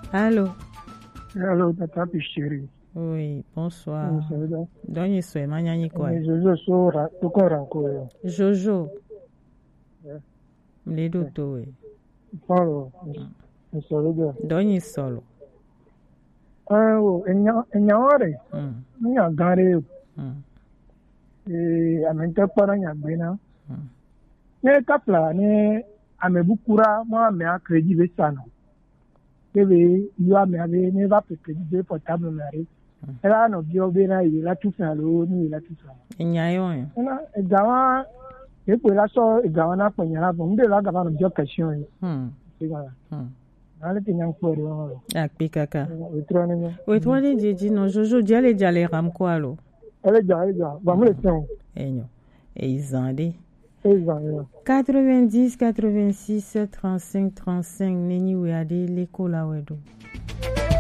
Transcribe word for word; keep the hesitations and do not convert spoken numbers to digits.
Allô? Allô, Tata Pichiri. Oui, bonsoir. Donye soe manyani kwa. Jojo sora tuko ranko. Jojo. Mledo towe. Follow. Nsolo. Donye solo. Ah, o enya enyaware. Mm. Nya gare. Mm. Eh, amente para nya bena. Mm. Ne kapla ne amebukura mo ame akredi be sano. Ebe yo ame ave ne va pe kredi be portable mari. Ela no bio be na yi la tu fa lo ni la tu fa. Enyayo. Na egawa e ko la so egawa na penya la bo nde la gaba no bio question yi. Hmm. Siga. Hmm. Ale tinyang kwere wo. Akpi kaka. Otrone no. Wetwale jeji no Jojo diale diale ram kwa lo. Ele ja ele ja. Ba mo le ton. Enyo. E izande. Ezan. quatre-vingt-dix quatre-vingt-six trente-cinq trente-cinq neni we ade leko la wedo.